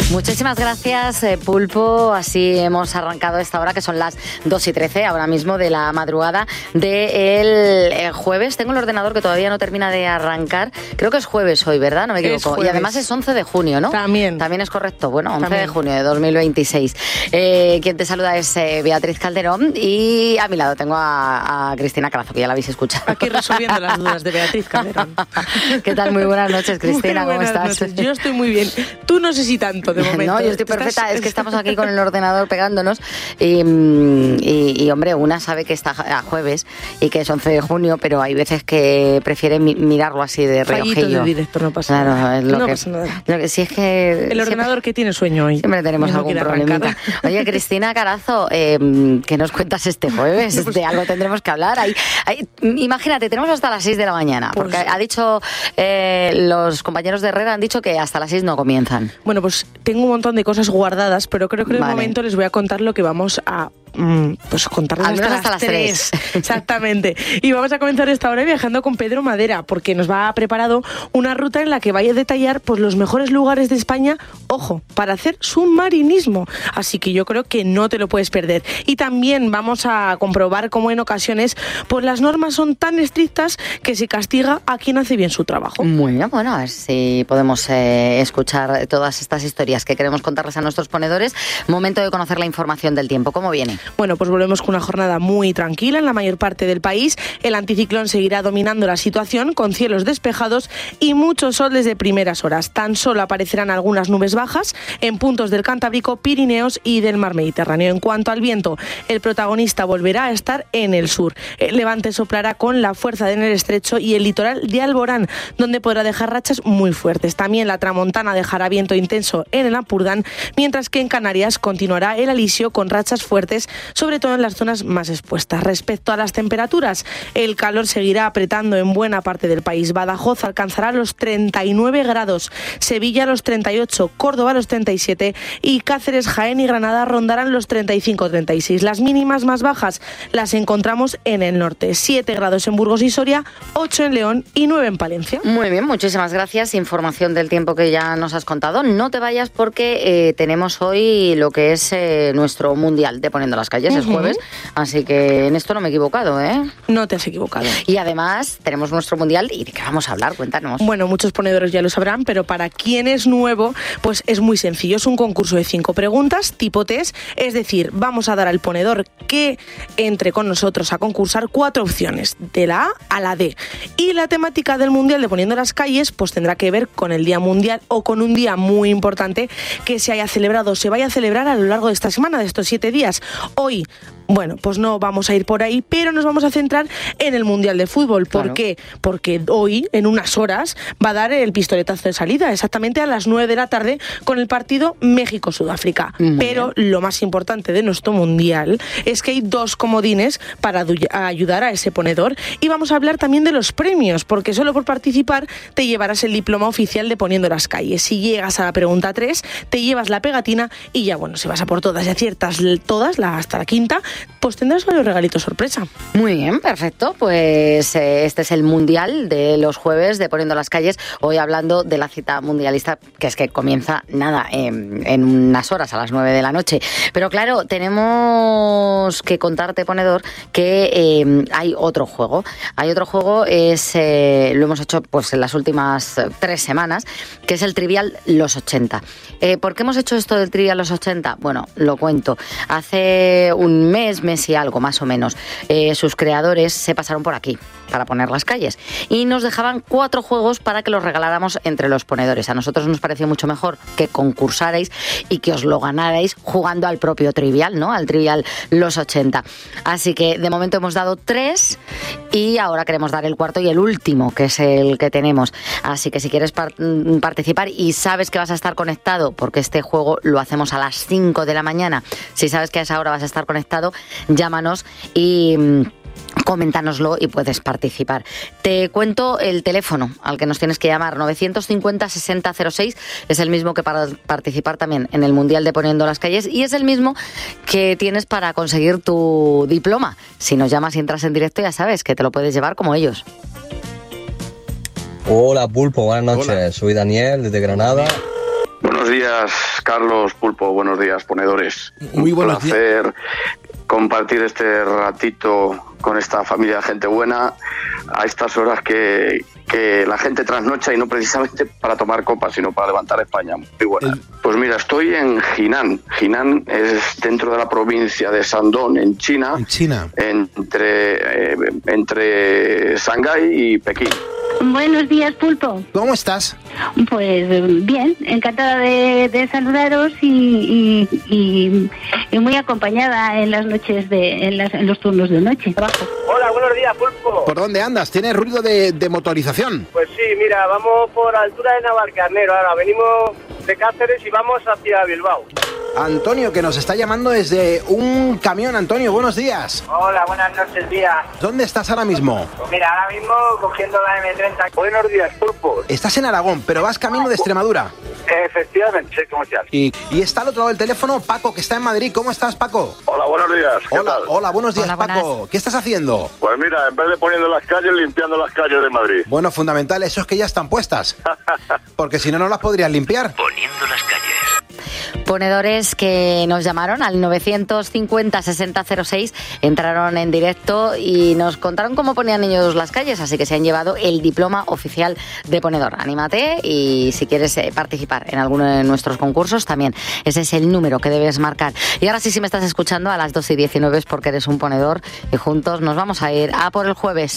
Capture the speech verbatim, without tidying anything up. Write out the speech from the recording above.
Muchísimas gracias, eh, Pulpo. Así hemos arrancado esta hora, que son las dos y trece, ahora mismo de la madrugada del eh, jueves. Tengo el ordenador que todavía no termina de arrancar. Creo que es jueves hoy, ¿verdad? No me equivoco. Y además es once de junio, ¿no? También. También es correcto. Bueno, once También. de junio de dos mil veintiséis. Eh, quien te saluda es eh, Beatriz Calderón y a mi lado tengo a, a Cristina Carazo, que ya la habéis escuchado. Aquí resolviendo las dudas de Beatriz Calderón. ¿Qué tal? Muy buenas noches, Cristina. Muy buenas ¿Cómo estás? Noches. Yo estoy muy bien. Tú no sé si tanto de momento. No, yo estoy perfecta. ¿Estás? Es que estamos aquí con el ordenador pegándonos y, y, y, hombre, una sabe que está a jueves y que es once de junio, pero hay veces que prefiere mi, mirarlo así de reojillo. Fallito de directo, no pasa claro, nada. Es lo no que, pasa nada. Lo que sí es que... El ordenador siempre, que tiene sueño hoy. Siempre tenemos algún problemita. Oye, Cristina Carazo, eh, ¿qué nos cuentas este jueves? De algo tendremos que hablar. Hay, hay, imagínate, tenemos hasta las seis de la mañana, porque pues, ha dicho, eh, los compañeros de Herrera han dicho que hasta las seis no comienzan. Bueno, pues tengo un montón de cosas guardadas, pero creo que en vale. el momento les voy a contar lo que vamos a mm, pues contarles Al menos hasta, hasta las tres. Exactamente. Y vamos a comenzar esta hora viajando con Pedro Madera, porque nos va preparado una ruta en la que vaya a detallar pues los mejores lugares de España, ojo, para hacer submarinismo. Así que yo creo que no te lo puedes perder. Y también vamos a comprobar cómo en ocasiones pues las normas son tan estrictas que se castiga a quien hace bien su trabajo. Muy bien, bueno, a ver si podemos eh, escuchar todas estas historias que queremos contarles a nuestros ponedores. Momento de conocer la información del tiempo. ¿Cómo viene? Bueno, pues volvemos con una jornada muy tranquila en la mayor parte del país. El anticiclón seguirá dominando la situación con cielos despejados y mucho sol desde primeras horas. Tan solo aparecerán algunas nubes bajas en puntos del Cantábrico, Pirineos y del Mar Mediterráneo. En cuanto al viento, el protagonista volverá a estar en el sur. El levante soplará con la fuerza en el estrecho y el litoral de Alborán, donde podrá dejar rachas muy fuertes. También la tramontana dejará viento intenso en el Ampurdán, mientras que en Canarias continuará el alisio con rachas fuertes, sobre todo en las zonas más expuestas. Respecto a las temperaturas, el calor seguirá apretando en buena parte del país. Badajoz alcanzará los treinta y nueve grados, Sevilla los treinta y ocho, Córdoba los treinta y siete y Cáceres, Jaén y Granada rondarán los treinta y cinco a treinta y seis. Las mínimas más bajas las encontramos en el norte, siete grados en Burgos y Soria, ocho en León y nueve en Palencia. Muy bien, muchísimas gracias. Información del tiempo que ya nos has contado. No te vayas porque eh, tenemos hoy lo que es eh, nuestro mundial de Poniendo las Calles, uh-huh. Es jueves, así que en esto no me he equivocado, ¿eh? No te has equivocado. Y además tenemos nuestro mundial. ¿Y de qué vamos a hablar? Cuéntanos. Bueno, muchos ponedores ya lo sabrán, pero para quien es nuevo, pues es muy sencillo. Es un concurso de cinco preguntas, tipo test, es decir, vamos a dar al ponedor que entre con nosotros a concursar cuatro opciones, de la A a la D. Y la temática del mundial de Poniendo las Calles, pues tendrá que ver con el Día Mundial o con un día muy importante que se haya celebrado o se vaya a celebrar a lo largo de esta semana, de estos siete días. Hoy, bueno, pues no vamos a ir por ahí, pero nos vamos a centrar en el Mundial de Fútbol. ¿Por claro. qué? Porque hoy, en unas horas, va a dar el pistoletazo de salida, exactamente a las nueve de la tarde, con el partido México-Sudáfrica. Muy pero bien. Lo más importante de nuestro Mundial es que hay dos comodines para ayudar a ese ponedor. Y vamos a hablar también de los premios, porque solo por participar te llevarás el diploma oficial de Poniendo las Calles. Si llegas a la pregunta tres, te llevas la pegatina y ya, bueno, si vas a por todas y aciertas todas, la, hasta la quinta, pues tendrás varios regalitos sorpresa. Muy bien, perfecto. Pues eh, este es el mundial de los jueves de Poniendo las Calles. Hoy hablando de la cita mundialista, que es que comienza, nada, eh, en unas horas, a las nueve de la noche. Pero claro, tenemos que contarte, ponedor, que eh, hay otro juego. Hay otro juego, es eh, lo hemos hecho pues en las últimas tres semanas, que es el Trivial Los ochenta. Eh, ¿Por qué hemos hecho esto del Trivial Los ochenta? Bueno, lo cuento. Hace un mes Mes, mes y algo, más o menos, eh, sus creadores se pasaron por aquí para poner las calles y nos dejaban cuatro juegos para que los regaláramos entre los ponedores. A nosotros nos pareció mucho mejor que concursarais y que os lo ganarais jugando al propio Trivial, ¿no? Al Trivial Los ochenta. Así que de momento hemos dado tres y ahora queremos dar el cuarto y el último, que es el que tenemos. Así que si quieres par- participar y sabes que vas a estar conectado, porque este juego lo hacemos a las cinco de la mañana, si sabes que a esa hora vas a estar conectado, llámanos y coméntanoslo y puedes participar. Te cuento el teléfono al que nos tienes que llamar, novecientos cincuenta sesenta cero seis, es el mismo que para participar también en el Mundial de Poniendo las Calles y es el mismo que tienes para conseguir tu diploma. Si nos llamas y entras en directo, ya sabes que te lo puedes llevar como ellos. Hola Pulpo, buenas noches. Hola. Soy Daniel desde Granada. Buenos Buenos días, Carlos, Pulpo, buenos días, ponedores. Muy buenos días. Un placer compartir este ratito con esta familia de gente buena a estas horas que, que la gente trasnocha y no precisamente para tomar copas, sino para levantar España. Muy buena. El... Pues mira, estoy en Jinan. Jinan es dentro de la provincia de Shandong, en China. En China. Entre, eh, entre Shanghái y Pekín. Buenos días, Pulpo. ¿Cómo estás? Pues bien, encantada de, de saludaros y, y, y, y muy acompañada en las noches, de, en, las, en los turnos de noche. Trabajo. Hola, buenos días, Pulpo. ¿Por dónde andas? ¿Tienes ruido de, de motorización? Pues sí, mira, vamos por altura de Navalcarnero. Ahora venimos de Cáceres y vamos hacia Bilbao. Antonio, que nos está llamando desde un camión. Antonio, buenos días. Hola, buenas noches, día. ¿Dónde estás ahora mismo? Pues mira, ahora mismo cogiendo la eme treinta. Buenos días, Pulpo. Estás en Aragón, pero vas camino de Extremadura. Efectivamente, soy comercial. Y, y está al otro lado del teléfono Paco, que está en Madrid. ¿Cómo estás, Paco? Hola, buenos días. ¿Qué hola, tal? Hola, buenos días, hola, Paco. buenas. ¿Qué estás haciendo? Pues mira, en vez de poniendo las calles, limpiando las calles de Madrid. Bueno, fundamental, eso es que ya están puestas. Porque si no, no las podrías limpiar. Poniendo las calles. Ponedores que nos llamaron al novecientos cincuenta sesenta cero seis, entraron en directo y nos contaron cómo ponían ellos las calles, así que se han llevado el diploma oficial de ponedor. Anímate y si quieres participar en alguno de nuestros concursos también, ese es el número que debes marcar. Y ahora sí, si me estás escuchando a las dos y diecinueve es porque eres un ponedor y juntos nos vamos a ir a por el jueves.